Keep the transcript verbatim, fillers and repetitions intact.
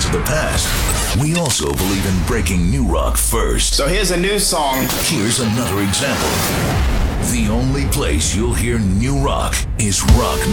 of the past, we also believe in breaking new rock first. So here's a new song. Here's another example. The only place you'll hear new rock is Rock